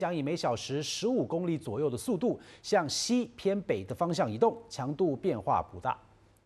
将以每小时15公里左右的速度向西偏北的方向移动，强度变化不大。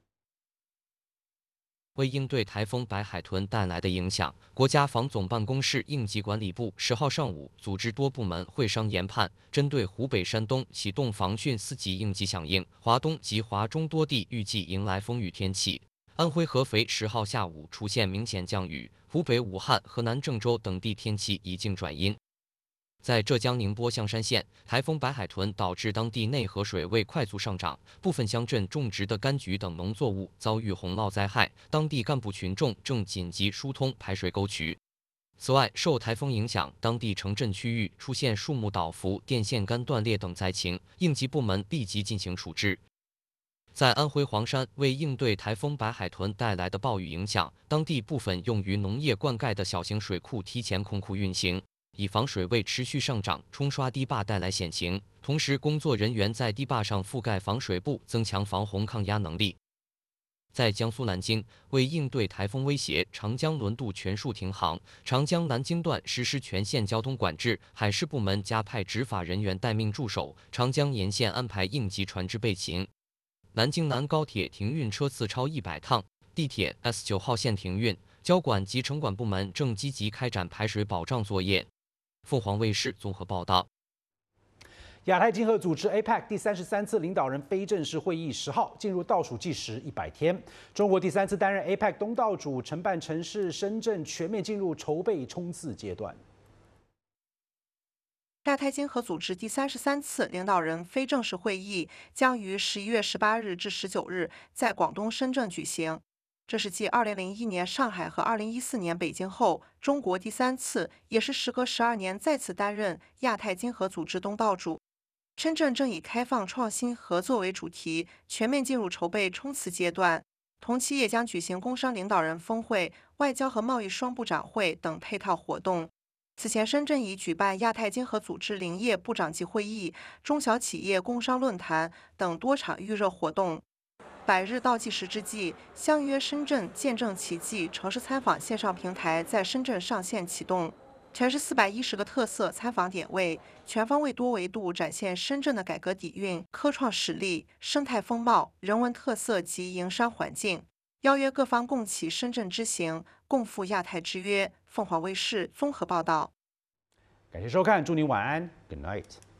为应对台风白海豚带来的影响，国家防总办公室应急管理部10号上午组织多部门会商研判，针对湖北、山东启动防汛4级应急响应，华东及华中多地预计迎来风雨天气。安徽合肥10号下午出现明显降雨，湖北武汉、河南郑州等地天气已经转阴。 在浙江宁波象山县，台风白海豚导致当地内河水位快速上涨，部分乡镇种植的柑橘等农作物遭遇洪涝灾害，当地干部群众正紧急疏通排水沟渠。此外，受台风影响，当地城镇区域出现树木倒伏、电线杆断裂等灾情，应急部门立即进行处置。 在安徽黄山，为应对台风白海豚带来的暴雨影响，当地部分用于农业灌溉的小型水库提前空库运行。 以防水位持续上涨冲刷堤坝带来险情，同时工作人员在堤坝上覆盖防水布，增强防洪抗压能力。在江苏南京，为应对台风威胁，长江轮渡全数停航，长江南京段实施全线交通管制，海事部门加派执法人员待命驻守，长江沿线安排应急船只备勤。南京南高铁停运车次超100趟，地铁 S9号线停运，交管及城管部门正积极开展排水保障作业。 凤凰卫视综合报道。 亚太经合组织 APEC 第33次领导人非正式会议10号进入倒数计时100天。中国第3次担任 APEC 东道主，承办城市深圳全面进入筹备冲刺阶段。 亚太经合组织第33次领导人非正式会议将于11月18日至19日在广东深圳举行。 这是继2001年上海和2014年北京后，中国第3次，也是时隔12年再次担任亚太经合组织东道主。深圳正以开放、创新、合作为主题，全面进入筹备冲刺阶段。同期也将举行工商领导人峰会、外交和贸易双部长会等配套活动。此前，深圳已举办亚太经合组织林业部长级会议、中小企业工商论坛等多场预热活动。 100日倒计时之际，相约深圳见证奇迹城市参访线上平台在深圳上线启动，全市410个特色参访点位，全方位多维度展现深圳的改革底蕴、科创实力、生态风貌、人文特色及营商环境，邀约各方共启深圳之行，共赴亚太之约。凤凰卫视综合报道。 感谢收看，祝您晚安 ，Good night。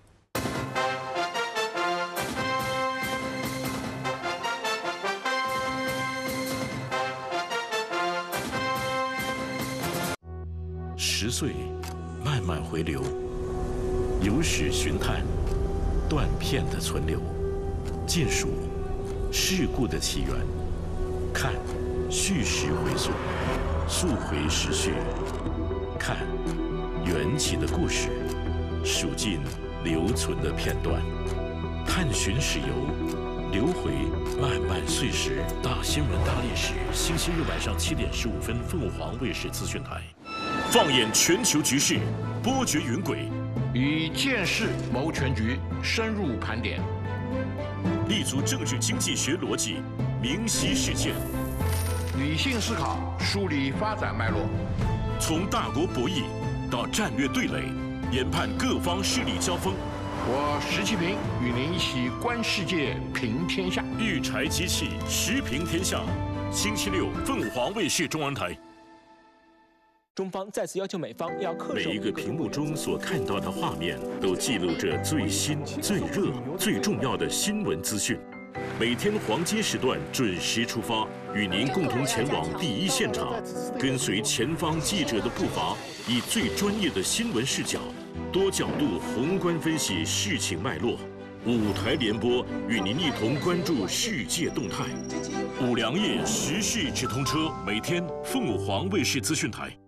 10岁，慢慢回流，有史寻探，断片的存留，见数事故的起源，看叙事回溯，溯回时序，看缘起的故事，数尽留存的片段，探寻史游，流回漫漫岁时。大新闻大历史，星期日晚上7点15分，凤凰卫视资讯台。 放眼全球局势，波谲云诡； 以见识谋全局，深入盘点； 立足政治经济学逻辑，明晰事件； 理性思考，梳理发展脉络； 从大国博弈到战略对垒，研判各方势力交锋。 我石其平与您一起观世界，评天下。 育才机器，时评天下。星期六，凤凰卫视中文台。 中方再次要求美方要恪守每一个屏幕中所看到的画面，都记录着最新、最热、最重要的新闻资讯。每天黄金时段准时出发，与您共同前往第一现场，跟随前方记者的步伐，以最专业的新闻视角，多角度宏观分析事情脉络。5台联播，与您一同关注世界动态。5粮液时事直通车，每天凤凰卫视资讯台。